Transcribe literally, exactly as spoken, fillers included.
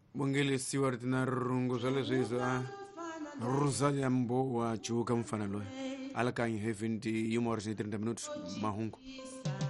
Bongele Stewart na rungu sale swiso a Rosalia Mbo wa chuka mfana loe alaka in heaven di humor ni thirty minutes mahungu